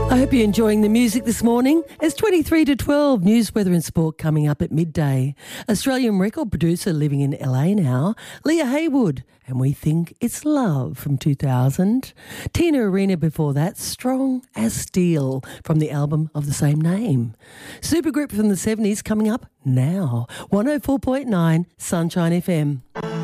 I hope you're enjoying the music this morning. It's 23 to 12, news, weather and sport coming up at midday. Australian record producer living in LA now, Leah Haywood, and We Think It's Love from 2000. Tina Arena before that, Strong as Steel from the album of the same name. Supergroup from the 70s coming up now, 104.9 Sunshine FM.